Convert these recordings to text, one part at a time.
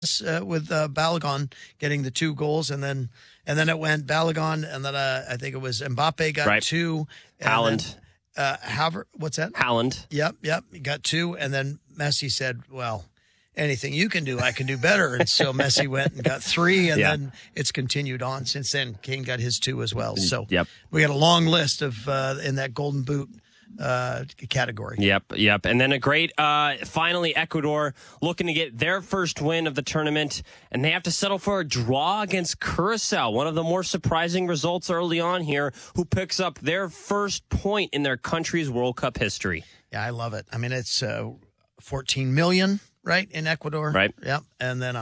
with Balogun getting the 2 goals, and then it went Balogun, and then I think it was Mbappe got 2. Haaland. What's that? Haaland. Yep. He got 2, and then Messi said, well, anything you can do, I can do better. And so Messi went and got 3, and then it's continued on since then. Kane got his 2 as well. So we had a long list of in that Golden Boot category. Yep. And then a great, finally, Ecuador looking to get their first win of the tournament, and they have to settle for a draw against Curacao, one of the more surprising results early on here, who picks up their first point in their country's World Cup history. Yeah, I love it. I mean, it's 14 million. Right, in Ecuador. Right. Yep. And then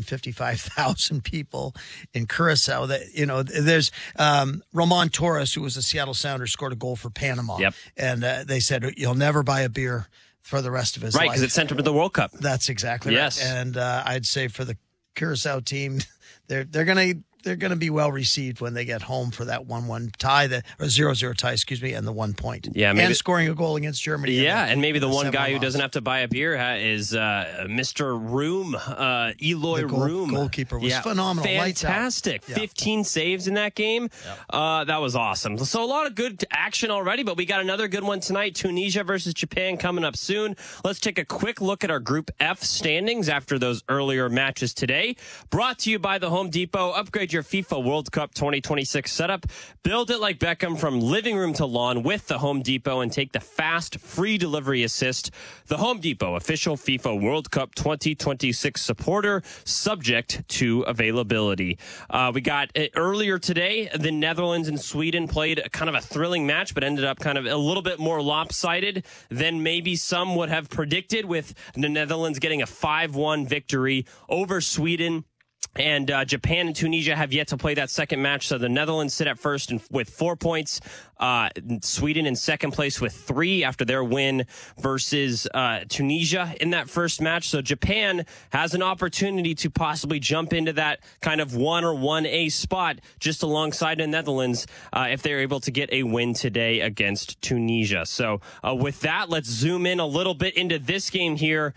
155,000 people in Curacao. That there's Ramon Torres, who was a Seattle Sounder, scored a goal for Panama. Yep. And they said he'll never buy a beer for the rest of his life. Right, because it sent him to the World Cup. That's exactly right. And I'd say for the Curacao team, they're gonna be well received when they get home for that 1-1 tie, or 0-0 tie, and the 1 point. Yeah, maybe, and scoring a goal against Germany. Yeah, and maybe the one guy who doesn't have to buy a beer is Mr. Room, Eloy Room. Goalkeeper was phenomenal. Fantastic. 15 saves in that game. Yep. That was awesome. So a lot of good action already, but we got another good one tonight. Tunisia versus Japan coming up soon. Let's take a quick look at our Group F standings after those earlier matches today. Brought to you by the Home Depot. Upgrade your FIFA World Cup 2026 setup. Build it like Beckham from living room to lawn with the Home Depot and take the fast, free delivery assist. The Home Depot, official FIFA World Cup 2026 supporter, subject to availability. We got earlier today, the Netherlands and Sweden played kind of a thrilling match, but ended up kind of a little bit more lopsided than maybe some would have predicted, with the Netherlands getting a 5-1 victory over Sweden. And Japan and Tunisia have yet to play that second match. So the Netherlands sit at first with 4 points. Sweden in second place with 3 after their win versus Tunisia in that first match. So Japan has an opportunity to possibly jump into that kind of 1 or 1A spot just alongside the Netherlands if they're able to get a win today against Tunisia. So with that, let's zoom in a little bit into this game here.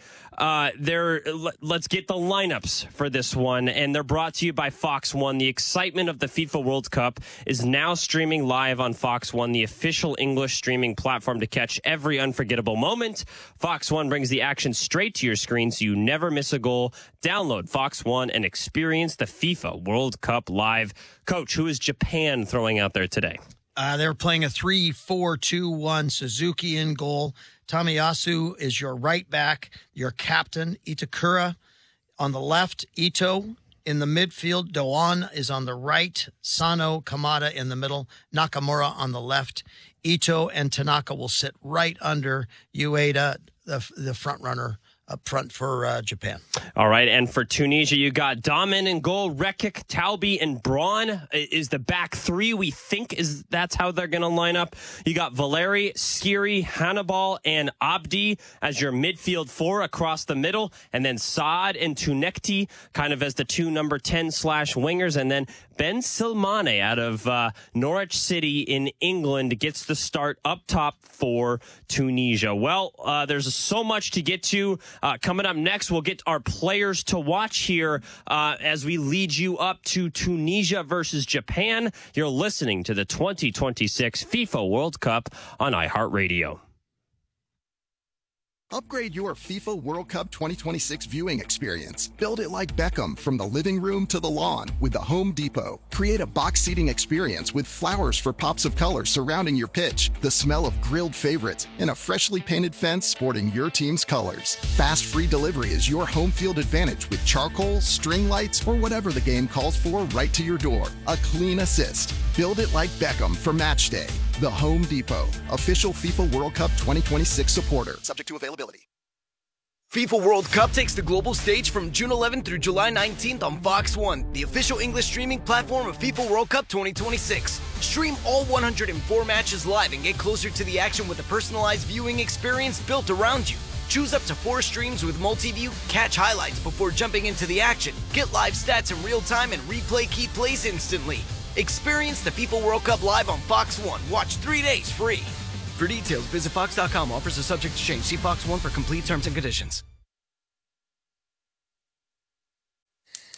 Let's get the lineups for this one, and they're brought to you by Fox One. The excitement of the FIFA World Cup is now streaming live on Fox One, the official English streaming platform to catch every unforgettable moment. Fox One brings the action straight to your screen so you never miss a goal. Download Fox One and experience the FIFA World Cup live. Coach, who is Japan throwing out there today? They're playing a 3-4-2-1. Suzuki in goal. Tamiyasu is your right back, your captain. Itakura on the left. Ito in the midfield. Doan is on the right. Sano, Kamada in the middle. Nakamura on the left. Ito and Tanaka will sit right under Ueda, the front runner up front for Japan. All right, and for Tunisia, you got Damen in goal, Rekik, Talbi, and Braun is the back 3. We think that's how they're going to line up. You got Valeri, Skiri, Hannibal, and Abdi as your midfield 4 across the middle, and then Saad and Tunekti kind of as the 2 number 10/wingers, and then Ben Silmane out of Norwich City in England gets the start up top for Tunisia. Well, there's so much to get to. Coming up next, we'll get our players to watch here as we lead you up to Tunisia versus Japan. You're listening to the 2026 FIFA World Cup on iHeartRadio. Upgrade your FIFA World Cup 2026 viewing experience. Build it like Beckham from the living room to the lawn with the Home Depot. Create a box seating experience with flowers for pops of color surrounding your pitch, the smell of grilled favorites, and a freshly painted fence sporting your team's colors. Fast free delivery is your home field advantage with charcoal, string lights, or whatever the game calls for right to your door. A clean assist. Build it like Beckham for match day. The Home Depot, official FIFA World Cup 2026 supporter. Subject to availability. FIFA World Cup takes the global stage from June 11th through July 19th on Fox One, the official English streaming platform of FIFA World Cup 2026. Stream all 104 matches live and get closer to the action with a personalized viewing experience built around you. Choose up to 4 streams with multi-view, catch highlights before jumping into the action, get live stats in real time, and replay key plays instantly. Experience the FIFA World Cup live on Fox One. Watch 3 days free. For details, visit Fox.com. Offers are subject to change. See Fox One for complete terms and conditions.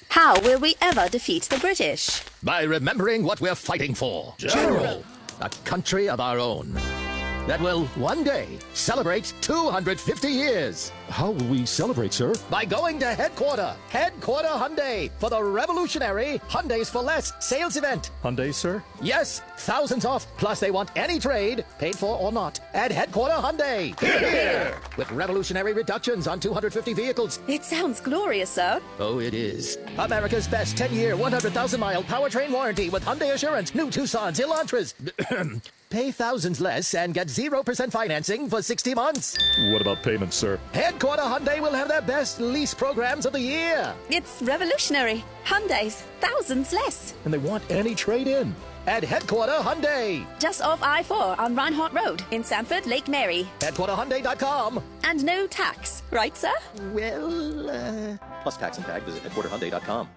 How will we ever defeat the British? By remembering what we're fighting for. General! A country of our own that will one day celebrate 250 years. How will we celebrate, sir? By going to Headquarter Hyundai, for the revolutionary Hyundais for Less sales event. Hyundai, sir? Yes, thousands off, plus they want any trade, paid for or not, at Headquarter Hyundai. Here! With revolutionary reductions on 250 vehicles. It sounds glorious, sir. Oh, it is. America's best 10-year, 100,000-mile powertrain warranty with Hyundai Assurance. New Tucsons, Elantras. Pay thousands less and get 0% financing for 60 months. What about payments, sir? Headquarter Hyundai will have their best lease programs of the year. It's revolutionary. Hyundai's thousands less. And they want any trade-in. At Headquarter Hyundai. Just off I-4 on Reinhardt Road in Sanford, Lake Mary. HeadquarterHyundai.com. And no tax, right, sir? Well, Plus tax and tag, visit HeadquarterHyundai.com.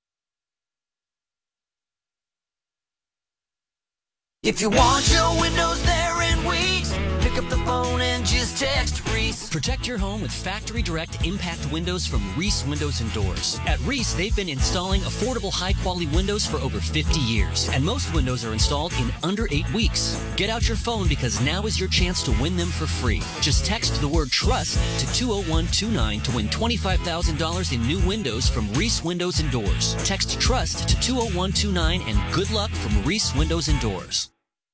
If you want your windows there in weeks, pick up the phone and just text Reese. Protect your home with Factory Direct Impact Windows from Reese Windows and Doors. At Reese, they've been installing affordable, high-quality windows for over 50 years, and most windows are installed in under 8 weeks. Get out your phone because now is your chance to win them for free. Just text the word TRUST to 20129 to win $25,000 in new windows from Reese Windows and Doors. Text TRUST to 20129 and good luck from Reese Windows and Doors.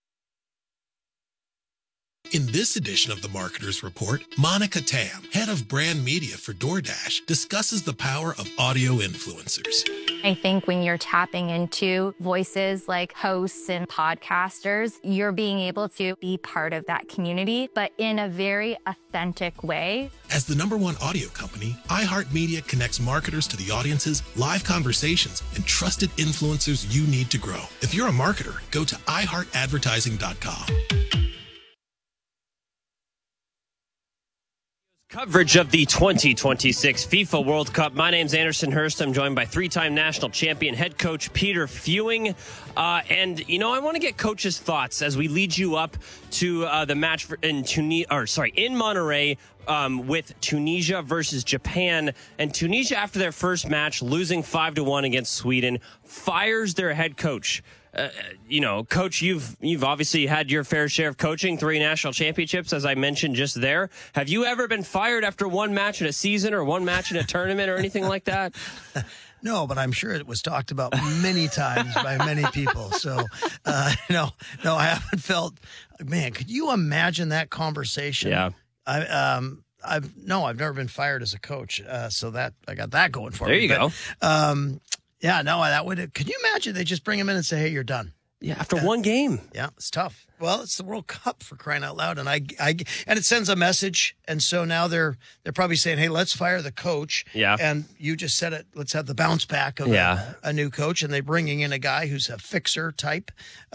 In this edition of the Marketer's Report, Monica Tam, head of brand media for DoorDash, discusses the power of audio influencers. I think when you're tapping into voices like hosts and podcasters, you're being able to be part of that community, but in a very authentic way. As the #1 audio company, iHeartMedia connects marketers to the audiences, live conversations, and trusted influencers you need to grow. If you're a marketer, go to iHeartAdvertising.com. Coverage of the 2026 FIFA World Cup. My name's Anderson Hurst. I'm joined by three-time national champion head coach Peter Fewing. And I want to get coach's thoughts as we lead you up to the match in Monterrey with Tunisia versus Japan. And Tunisia, after their first match, losing 5-1 against Sweden, fires their head coach. Coach, you've obviously had your fair share of coaching, 3 national championships, as I mentioned just there. Have you ever been fired after one match in a season or one match in a tournament or anything like that? No, but I'm sure it was talked about many times by many people. So, no, I haven't felt. Man, could you imagine that conversation? Yeah. I've never been fired as a coach. So that I got that going for me. There you go. Yeah, no, that would. Could you imagine they just bring him in and say, "Hey, you're done." Yeah, after one game. Yeah, it's tough. Well, it's the World Cup, for crying out loud, and and it sends a message, and so now they're probably saying, "Hey, let's fire the coach." Yeah, and you just said it. Let's have the bounce back of a new coach, and they're bringing in a guy who's a fixer type.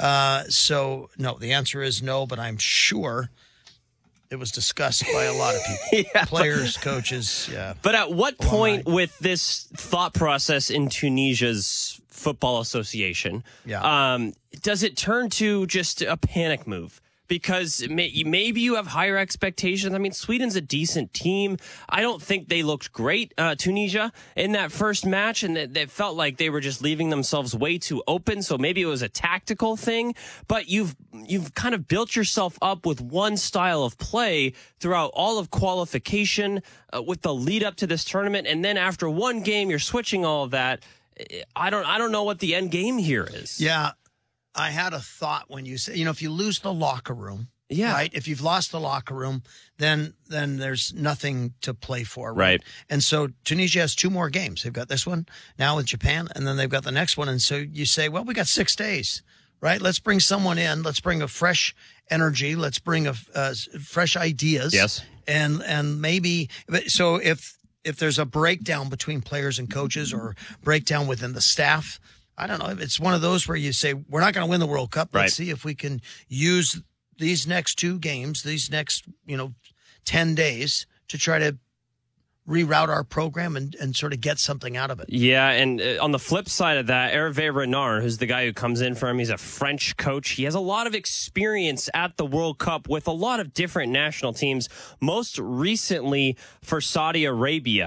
So no, the answer is no, but I'm sure it was discussed by a lot of people, players, coaches. Yeah. But at what point with this thought process in Tunisia's football association, does it turn to just a panic move? Because maybe you have higher expectations. I mean, Sweden's a decent team. I don't think they looked great, Tunisia, in that first match, and they felt like they were just leaving themselves way too open. So maybe it was a tactical thing. But you've kind of built yourself up with one style of play throughout all of qualification, with the lead up to this tournament, and then after one game, you're switching all of that. I don't know what the end game here is. Yeah. I had a thought when you say, if you lose the locker room, right? If you've lost the locker room, then there's nothing to play for, right? And so Tunisia has 2 more games. They've got this one now with Japan, and then they've got the next one. And so you say, well, we got 6 days, right? Let's bring someone in. Let's bring a fresh energy. Let's bring fresh ideas. Yes. And maybe, so if there's a breakdown between players and coaches or breakdown within the staff, I don't know. It's one of those where you say, we're not going to win the World Cup. Let's see if we can use these next 2 games, these next, 10 days to try to reroute our program and sort of get something out of it. Yeah, and on the flip side of that, Hervé Renard, who's the guy who comes in for him, he's a French coach. He has a lot of experience at the World Cup with a lot of different national teams, most recently for Saudi Arabia.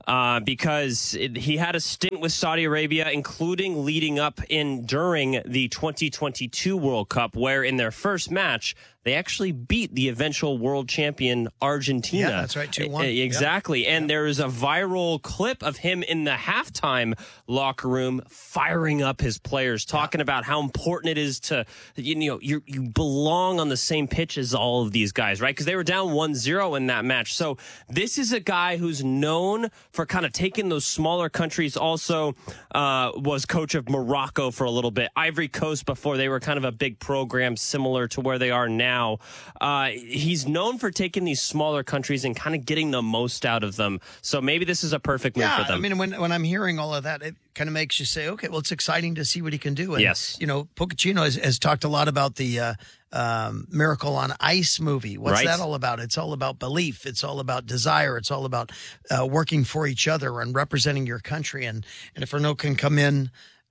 because he had a stint with Saudi Arabia, including leading up during the 2022 World Cup, where in their first match, they actually beat the eventual world champion Argentina. Yeah, that's right, 2-1. Exactly. Yep. And there is a viral clip of him in the halftime locker room firing up his players, talking about how important it is to, you belong on the same pitch as all of these guys, right? Because they were down 1-0 in that match. So this is a guy who's known for kind of taking those smaller countries. Also was coach of Morocco for a little bit. Ivory Coast before they were kind of a big program similar to where they are now. He's known for taking these smaller countries and kind of getting the most out of them. So maybe this is a perfect move for them. I mean, when I'm hearing all of that, it kind of makes you say, okay, well, it's exciting to see what he can do. And, yes. Pochettino has talked a lot about the Miracle on Ice movie. What's that all about? It's all about belief. It's all about desire. It's all about working for each other and representing your country. And if Renard can come in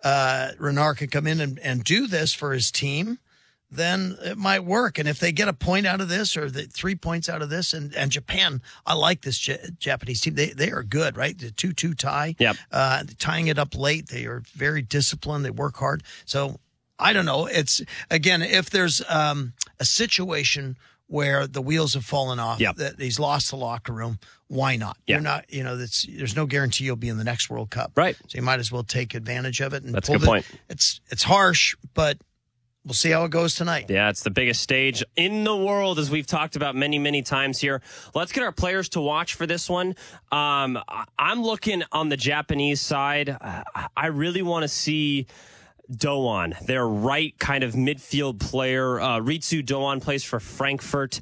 and do this for his team, then it might work. And if they get a point out of this or 3 points out of this, and Japan, I like this Japanese team. They are good, right? The 2-2 tie. Yep. Tying it up late. They are very disciplined. They work hard. So I don't know. It's, again, if there's a situation where the wheels have fallen off, that he's lost the locker room, why not? You're not, there's no guarantee you'll be in the next World Cup. Right. So you might as well take advantage of it. And that's a good point. It's harsh, but we'll see how it goes tonight. Yeah, it's the biggest stage in the world, as we've talked about many, many times here. Let's get our players to watch for this one. I'm looking on the Japanese side. I really want to see Doan, their right kind of midfield player. Ritsu Doan plays for Frankfurt.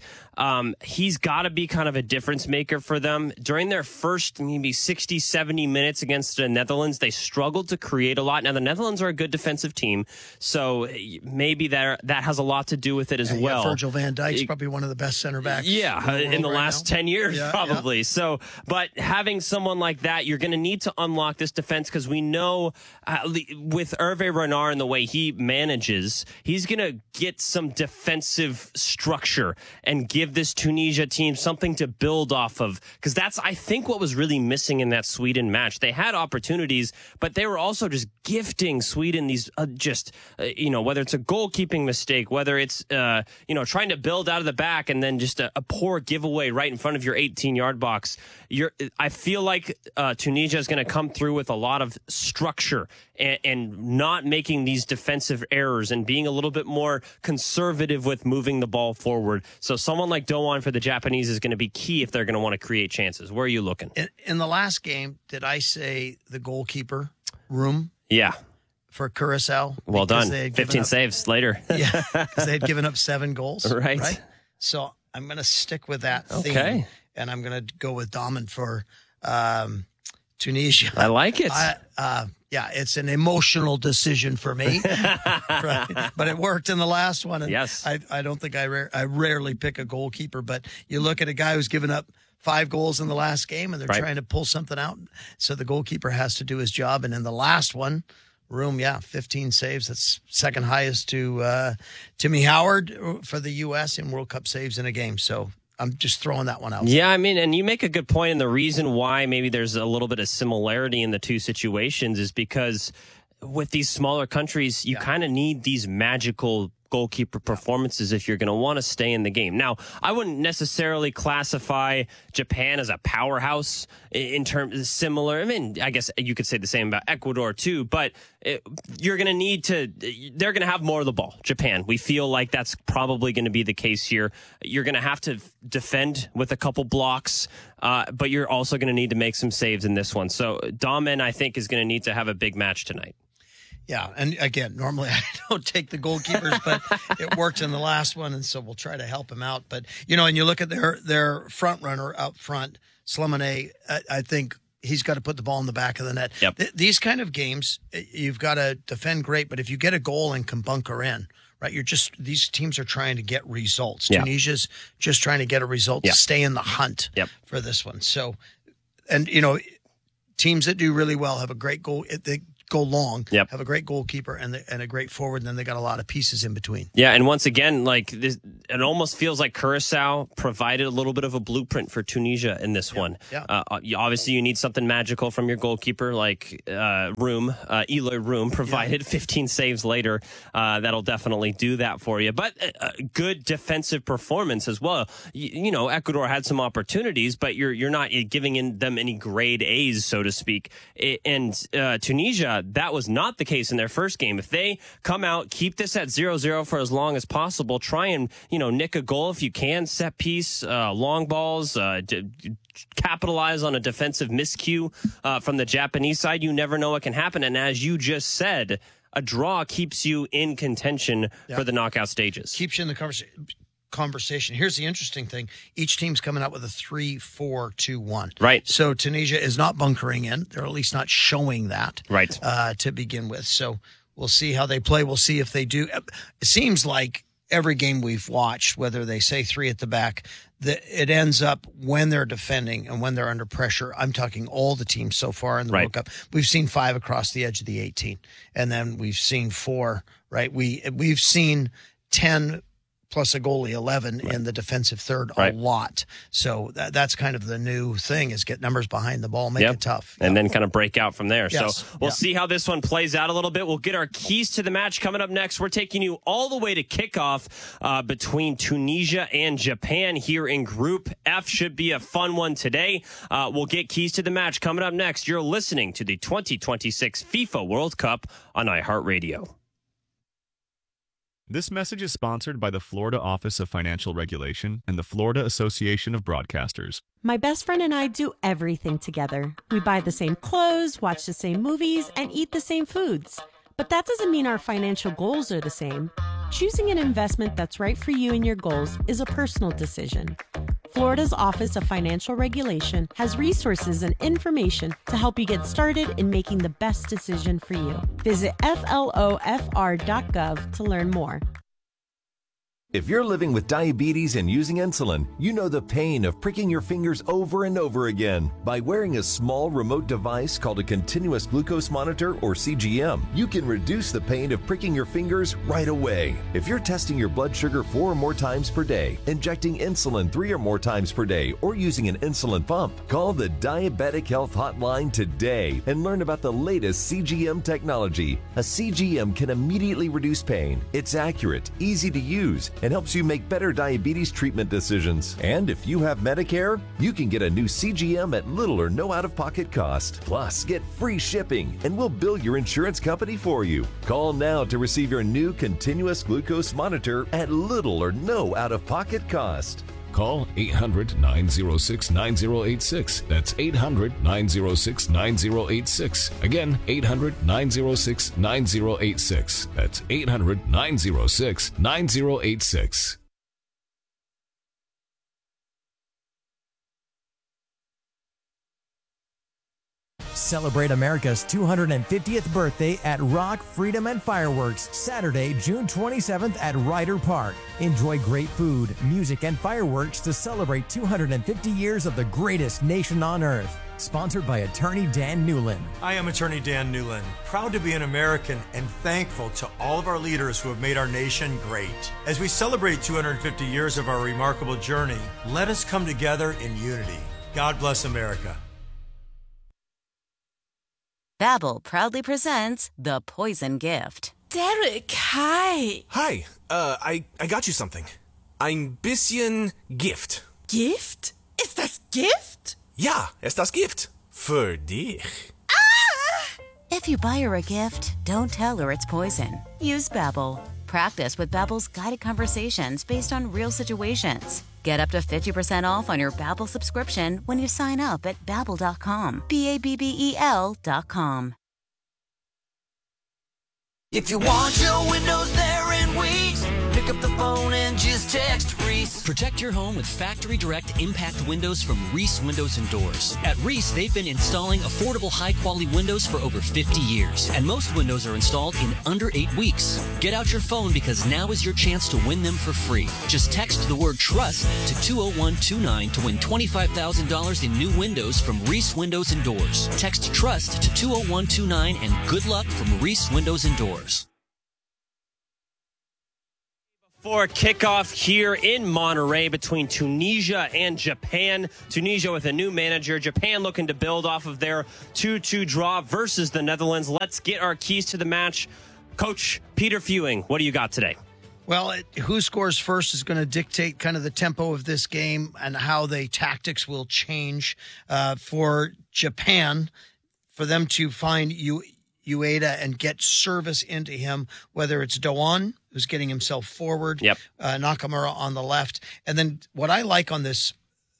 He's got to be kind of a difference maker for them. During their first maybe 60, 70 minutes against the Netherlands, they struggled to create a lot. Now, the Netherlands are a good defensive team, so maybe that has a lot to do with it as well. Virgil van Dijk's probably one of the best center backs in the last 10 years, probably. Yeah. So, but having someone like that, you're going to need to unlock this defense, because we know with Hervé Renard and the way he manages, he's going to get some defensive structure and give this Tunisia team something to build off of, because that's, I think, what was really missing in that Sweden match. They had opportunities, but they were also just gifting Sweden these whether it's a goalkeeping mistake, whether it's trying to build out of the back and then just a poor giveaway right in front of your 18-yard box. I feel like Tunisia is going to come through with a lot of structure and not making these defensive errors and being a little bit more conservative with moving the ball forward. So someone like Doan for the Japanese is going to be key if they're going to want to create chances. Where are you looking? In the last game, did I say the goalkeeper room? Yeah. For Curacao? Well done. 15 saves later. Yeah, because they had given up 7 goals. Right. So I'm going to stick with that theme. Okay. And I'm going to go with Damen for Tunisia. I like it. It's an emotional decision for me, but it worked in the last one. And yes. I don't think I rarely pick a goalkeeper, but you look at a guy who's given up 5 goals in the last game and they're trying to pull something out. So the goalkeeper has to do his job. And in the last one, 15 saves. That's second highest to Timmy Howard for the U.S. in World Cup saves in a game. So I'm just throwing that one out. Yeah, I mean, and you make a good point. And the reason why maybe there's a little bit of similarity in the two situations is because with these smaller countries, you kind of need these magical goalkeeper performances if you're going to want to stay in the game. Now, I wouldn't necessarily classify Japan as a powerhouse in terms similar. I mean, I guess you could say the same about Ecuador too, but they're going to have more of the ball. Japan, we feel like that's probably going to be the case here. You're going to have to defend with a couple blocks, but you're also going to need to make some saves in this one. So Damen, I think, is going to need to have a big match tonight. Yeah, and again, normally I don't take the goalkeepers, but it worked in the last one, and so we'll try to help him out. But, and you look at their front runner up front, Slimane, I think he's got to put the ball in the back of the net. Yep. These kind of games, you've got to defend great, but if you get a goal and can bunker in, right, these teams are trying to get results. Yeah. Tunisia's just trying to get a result to stay in the hunt for this one. So, and, teams that do really well have a great goal. The go long, Yep. have a great goalkeeper and a great forward, and then they got a lot of pieces in between. Yeah, and once again, like this, it almost feels like Curacao provided a little bit of a blueprint for Tunisia in this one. Yeah. Obviously, you need something magical from your goalkeeper, like Eloy Room provided 15 saves later. That'll definitely do that for you. But good defensive performance as well. You know, Ecuador had some opportunities, but you're not giving them any grade A's, so to speak. And Tunisia, that was not the case in their first game. If they come out, keep this at 0-0 for as long as possible, try and, nick a goal if you can, set piece, long balls, capitalize on a defensive miscue from the Japanese side, you never know what can happen. And as you just said, a draw keeps you in contention for the knockout stages. Keeps you in the conversation. Here's the interesting thing. Each team's coming out with a 3-4-2-1. Right. So Tunisia is not bunkering in. They're at least not showing that. Right. To begin with. So we'll see how they play. We'll see if they do. It seems like every game we've watched, whether they say three at the back, it ends up when they're defending and when they're under pressure. I'm talking all the teams so far in the World Cup. We've seen 5 across the edge of the 18, and then we've seen 4. Right. We've seen 10 plus a goalie, 11 in the defensive third, a lot. So that's kind of the new thing, is get numbers behind the ball, make it tough. And then kind of break out from there. Yes. So we'll see how this one plays out a little bit. We'll get our keys to the match coming up next. We're taking you all the way to kickoff between Tunisia and Japan here in Group F. Should be a fun one today. We'll get keys to the match coming up next. You're listening to the 2026 FIFA World Cup on iHeartRadio. This message is sponsored by the Florida Office of Financial Regulation and the Florida Association of Broadcasters. My best friend and I do everything together. We buy the same clothes, watch the same movies, and eat the same foods. But that doesn't mean our financial goals are the same. Choosing an investment that's right for you and your goals is a personal decision. Florida's Office of Financial Regulation has resources and information to help you get started in making the best decision for you. Visit flofr.gov to learn more. If you're living with diabetes and using insulin, you know the pain of pricking your fingers over and over again. By wearing a small remote device called a continuous glucose monitor, or CGM, you can reduce the pain of pricking your fingers right away. If you're testing your blood sugar 4 or more times per day, injecting insulin 3 or more times per day, or using an insulin pump, call the Diabetic Health Hotline today and learn about the latest CGM technology. A CGM can immediately reduce pain. It's accurate, easy to use, and helps you make better diabetes treatment decisions. And if you have Medicare, you can get a new CGM at little or no out-of-pocket cost. Plus, get free shipping, and we'll bill your insurance company for you. Call now to receive your new continuous glucose monitor at little or no out-of-pocket cost. Call 800-906-9086. That's 800-906-9086. Again, 800-906-9086. That's 800-906-9086. Celebrate America's 250th birthday at Rock, Freedom, and Fireworks, Saturday, June 27th at Ryder Park. Enjoy great food, music, and fireworks to celebrate 250 years of the greatest nation on earth. Sponsored by Attorney Dan Newlin. I am Attorney Dan Newlin, proud to be an American and thankful to all of our leaders who have made our nation great. As we celebrate 250 years of our remarkable journey, let us come together in unity. God bless America. Babbel proudly presents The Poison Gift. Derek, hi. Hi, I got you something. Ein bisschen Gift. Gift? Ist das Gift? Ja, ist das Gift. Für dich. Ah! If you buy her a gift, don't tell her it's poison. Use Babbel. Practice with Babbel's guided conversations based on real situations. Get up to 50% off on your Babbel subscription when you sign up at Babbel.com. Babbel.com. If you want your windows there in weeks, pick up the phone and just text Reese. Reese. Protect your home with Factory Direct Impact Windows from Reese Windows and Doors. At Reese, they've been installing affordable, high-quality windows for over 50 years, and most windows are installed in under 8 weeks. Get out your phone because now is your chance to win them for free. Just text the word TRUST to 20129 to win $25,000 in new windows from Reese Windows and Doors. Text TRUST to 20129 and good luck from Reese Windows and Doors. For kickoff here in Monterrey between Tunisia and Japan. Tunisia with a new manager. Japan looking to build off of their 2-2 draw versus the Netherlands. Let's get our keys to the match. Coach Peter Fewing, what do you got today? Well, who scores first is going to dictate kind of the tempo of this game and how the tactics will change for Japan, for them to find Ueda and get service into him, whether it's Doan, who's getting himself forward, Nakamura on the left. And then what I like on this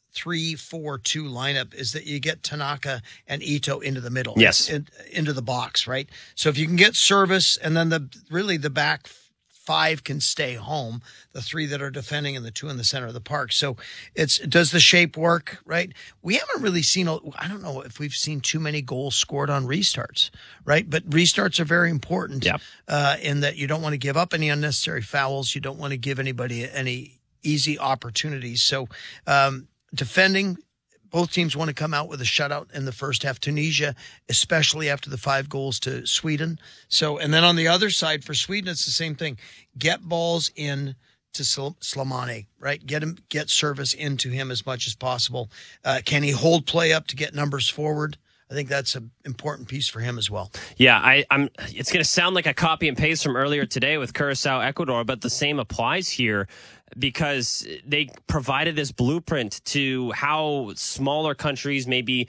3-4-2 lineup is that you get Tanaka and Ito into the middle. Yes. Into the box, right? So if you can get service and then the back five can stay home, the three that are defending and the two in the center of the park. So does the shape work, right? We haven't really seen, I don't know if we've seen too many goals scored on restarts, right? But restarts are very important in that you don't want to give up any unnecessary fouls. You don't want to give anybody any easy opportunities. So defending, both teams want to come out with a shutout in the first half. Tunisia, especially after the 5 goals to Sweden. So, and then on the other side for Sweden, it's the same thing. Get balls in to Slimani, right? Get service into him as much as possible. Can he hold play up to get numbers forward? I think that's an important piece for him as well. Yeah, it's going to sound like a copy and paste from earlier today with Curacao, Ecuador, but the same applies here because they provided this blueprint to how smaller countries, maybe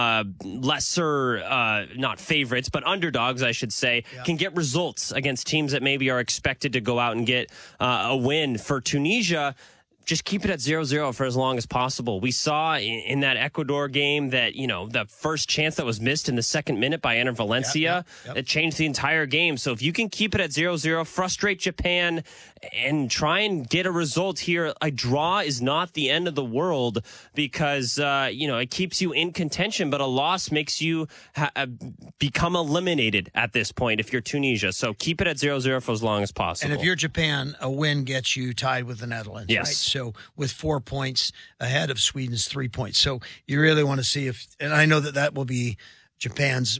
lesser, not favorites, but underdogs, I should say, can get results against teams that maybe are expected to go out and get a win. For Tunisia, just keep it at 0-0 for as long as possible. We saw in that Ecuador game that, the first chance that was missed in the second minute by Enner Valencia, it changed the entire game. So if you can keep it at 0-0, frustrate Japan and try and get a result here, a draw is not the end of the world because, it keeps you in contention, but a loss makes you become eliminated at this point if you're Tunisia. So keep it at 0-0 for as long as possible. And if you're Japan, a win gets you tied with the Netherlands, yes. Right? So with 4 points ahead of Sweden's 3 points. So you really want to see and I know that will be Japan's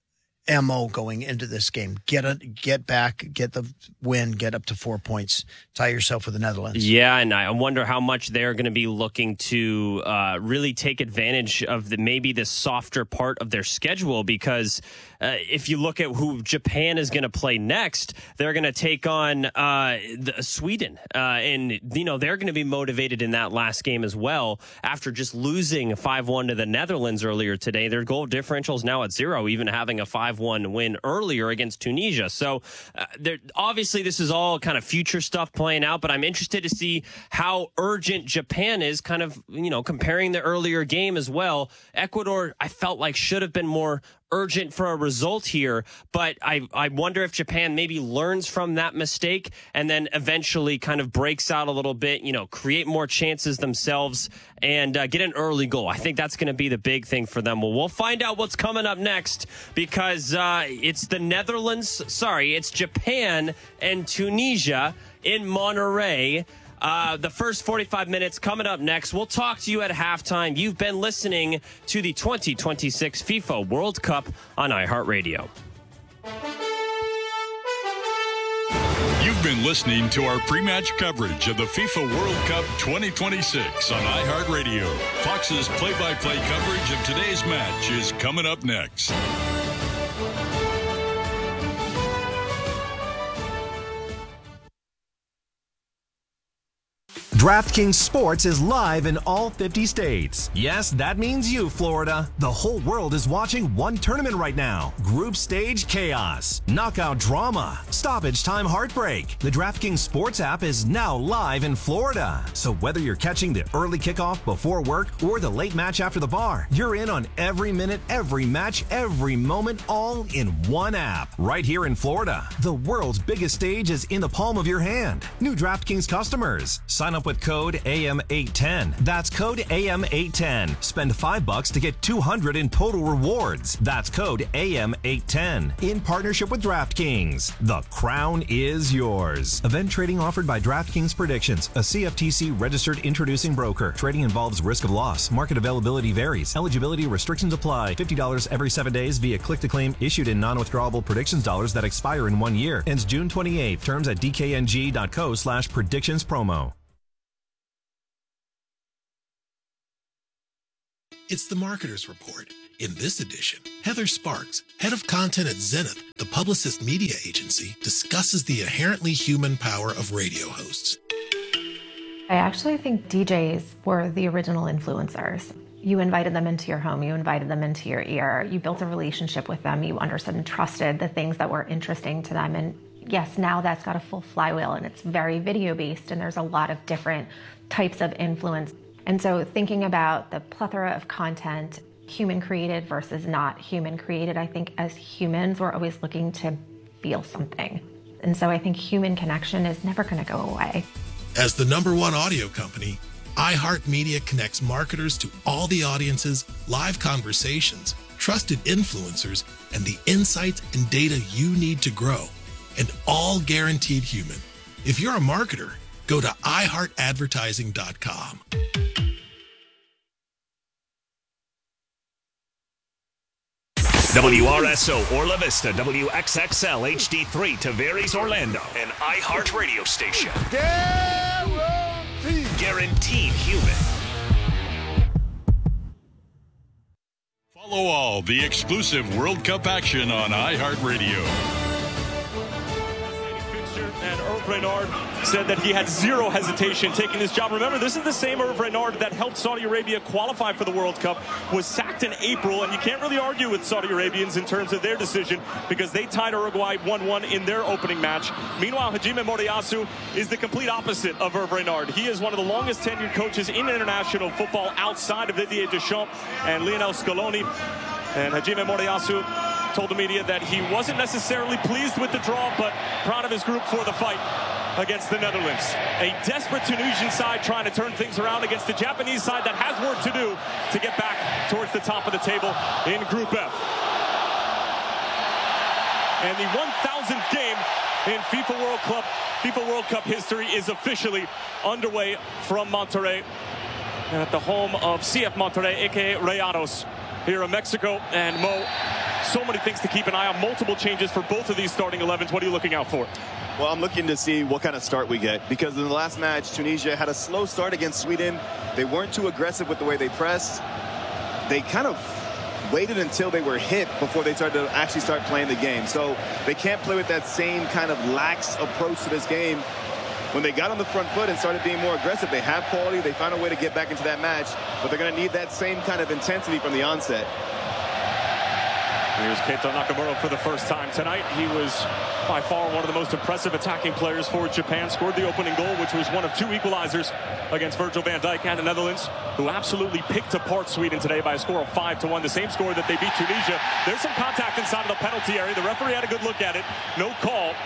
MO going into this game. Get back, get the win, get up to 4 points, tie yourself with the Netherlands. Yeah, and I wonder how much they're going to be looking to really take advantage of maybe the softer part of their schedule because if you look at who Japan is going to play next, they're going to take on Sweden. And, they're going to be motivated in that last game as well after just losing 5-1 to the Netherlands earlier today. Their goal differential is now at 0, even having a 5-1 win earlier against Tunisia. So obviously this is all kind of future stuff playing out, but I'm interested to see how urgent Japan is kind of, comparing the earlier game as well. Ecuador, I felt like should have been more urgent for a result here, but I wonder if Japan maybe learns from that mistake and then eventually kind of breaks out a little bit, create more chances themselves and get an early goal. I think that's going to be the big thing for them. Well, we'll find out what's coming up next because it's it's Japan and Tunisia in Monterrey. The first 45 minutes coming up next. We'll talk to you at halftime. You've been listening to the 2026 FIFA World Cup on iHeartRadio. You've been listening to our pre-match coverage of the FIFA World Cup 2026 on iHeartRadio. Fox's play-by-play coverage of today's match is coming up next. DraftKings Sports is live in all 50 states. Yes, that means you, Florida. The whole world is watching one tournament right now. Group stage chaos, knockout drama, stoppage time heartbreak. The DraftKings Sports app is now live in Florida. So whether you're catching the early kickoff before work or the late match after the bar, you're in on every minute, every match, every moment, all in one app. Right here in Florida, the world's biggest stage is in the palm of your hand. New DraftKings customers. Sign up with with code AM810. That's code AM810. Spend $5 to get $200 in total rewards. That's code AM810. In partnership with DraftKings. The crown is yours. Event trading offered by DraftKings Predictions, a CFTC registered introducing broker. Trading involves risk of loss. Market availability varies. Eligibility restrictions apply. $50 every 7 days via click-to-claim issued in non-withdrawable predictions dollars that expire in 1 year. Ends June 28th. Terms at dkng.co/predictionspromo. It's the Marketer's Report. In this edition, Heather Sparks, head of content at Zenith, the Publicist media agency, discusses the inherently human power of radio hosts. I actually think DJs were the original influencers. You invited them into your home, you invited them into your ear, you built a relationship with them, you understood and trusted the things that were interesting to them. And yes, now that's got a full flywheel and it's very video based and there's a lot of different types of influence. And so thinking about the plethora of content, human created versus not human created, I think as humans, we're always looking to feel something. And so I think human connection is never going to go away. As the #1 audio company, iHeartMedia connects marketers to all the audiences, live conversations, trusted influencers, and the insights and data you need to grow, and all guaranteed human. If you're a marketer, go to iHeartAdvertising.com. WRSO Orla Vista, WXXL HD3 Tavares Orlando, an iHeart radio station. Guaranteed human. Follow all the exclusive World Cup action on iHeartRadio. And Hervé Renard said that he had zero hesitation taking this job. Remember, this is the same Hervé Renard that helped Saudi Arabia qualify for the World Cup, was sacked in April, and you can't really argue with Saudi Arabians in terms of their decision because they tied Uruguay 1-1 in their opening match. Meanwhile, Hajime Moriyasu is the complete opposite of Hervé Renard. He is one of the longest tenured coaches in international football outside of Didier Deschamps and Lionel Scaloni. And Hajime Moriyasu told the media that he wasn't necessarily pleased with the draw, but proud of his group for the fight against the Netherlands. A desperate Tunisian side trying to turn things around against the Japanese side that has work to do to get back towards the top of the table in Group F. And the 1,000th game in FIFA World Cup history is officially underway from Monterrey, and at the home of CF Monterrey, aka Rayados, here in Mexico. And Mo, so many things to keep an eye on, multiple changes for both of these starting 11s. What are you looking out for? Well, I'm looking to see what kind of start we get, because in the last match, Tunisia had a slow start against Sweden. They weren't too aggressive with the way they pressed. They kind of waited until they were hit before they started to actually start playing the game. So they can't play with that same kind of lax approach to this game. When they got on the front foot and started being more aggressive, they have quality, they found a way to get back into that match, but they're going to need that same kind of intensity from the onset. Here's Keita Nakamura for the first time tonight. He was by far one of the most impressive attacking players for Japan. Scored the opening goal, which was one of two equalizers against Virgil van Dijk and the Netherlands, who absolutely picked apart Sweden today by a score of 5-1, the same score that they beat Tunisia. There's some contact inside of the penalty area. The referee had a good look at it. No call.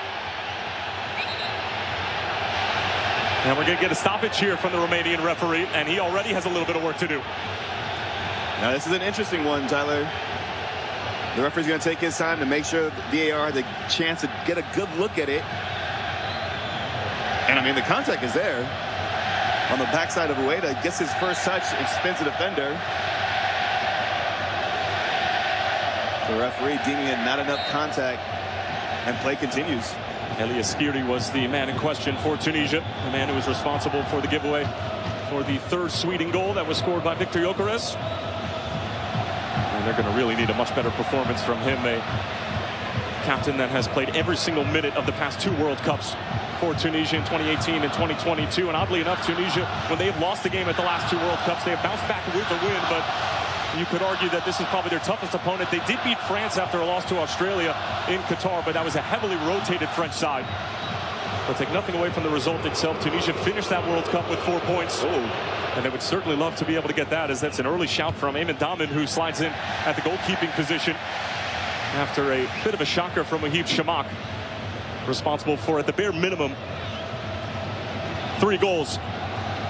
And we're going to get a stoppage here from the Romanian referee, and he already has a little bit of work to do. Now, this is an interesting one, Tyler. The referee's going to take his time to make sure VAR has a chance to get a good look at it. And, I mean, the contact is there. On the backside of Ueda, gets his first touch and spins the defender. The referee deeming it not enough contact, and play continues. Elias Skiri was the man in question for Tunisia, the man who was responsible for the giveaway for the third Sweden goal that was scored by Victor Gyökeres. And they're going to really need a much better performance from him, a captain that has played every single minute of the past two World Cups for Tunisia in 2018 and 2022. And oddly enough, Tunisia, when they have lost a game at the last two World Cups, they have bounced back with a win, but you could argue that this is probably their toughest opponent. They did beat France after a loss to Australia in Qatar, but that was a heavily rotated French side. But take nothing away from the result itself. Tunisia finished that World Cup with 4 points. And they would certainly love to be able to get that, as that's an early shout from Eamon Daman, who slides in at the goalkeeping position after a bit of a shocker from Wahib Shamak, responsible for, at the bare minimum, 3 goals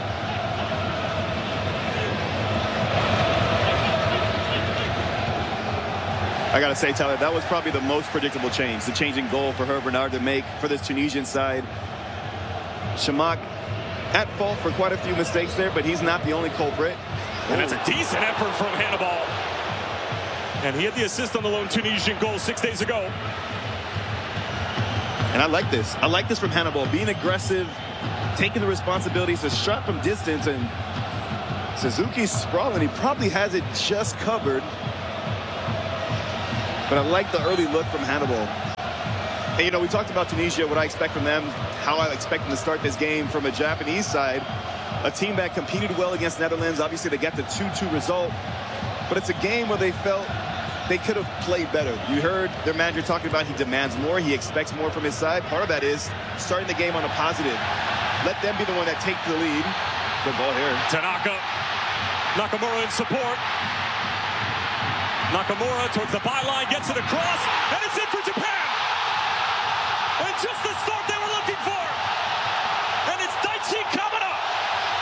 I got to say, Tyler, that was probably the most predictable change, the change in goal for Hervé Renard to make for this Tunisian side. Chamakh at fault for quite a few mistakes there, but he's not the only culprit. And that's a decent effort from Hannibal. And he had the assist on the lone Tunisian goal 6 days ago. And I like this. I like this from Hannibal, being aggressive, taking the responsibilities, a shot from distance, and Suzuki's sprawling. He probably has it just covered. But I like the early look from Hannibal. And, you know, we talked about Tunisia, what I expect from them, how I expect them to start this game from a Japanese side. A team that competed well against Netherlands. Obviously, they got the 2-2 result. But it's a game where they felt they could have played better. You heard their manager talking about he demands more. He expects more from his side. Part of that is starting the game on a positive. Let them be the one that take the lead. Good ball here. Tanaka. Nakamura in support. Nakamura towards the byline, gets it across, and it's in for Japan! And just the start they were looking for!